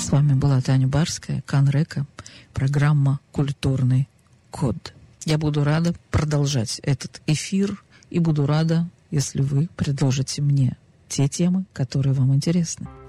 С вами была Таня Барская, Канрека, программа «Культурный код». Я буду рада продолжать этот эфир и буду рада, если вы предложите мне те темы, которые вам интересны.